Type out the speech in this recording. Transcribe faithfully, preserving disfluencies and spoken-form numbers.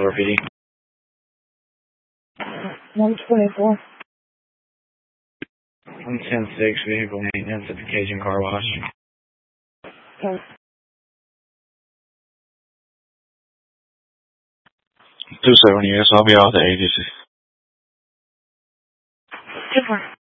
twenty-four P D. one twenty-four. one ten six, vehicle maintenance at the Cajun Car Wash. Okay. two seventy, yes, I'll be out at the agency. Different.